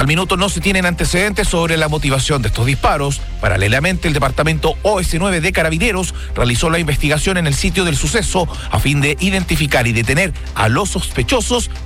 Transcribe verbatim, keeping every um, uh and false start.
Hasta el minuto no se tienen antecedentes sobre la motivación de estos disparos. Paralelamente, el departamento O S nueve de Carabineros realizó la investigación en el sitio del suceso a fin de identificar y detener a los sospechosos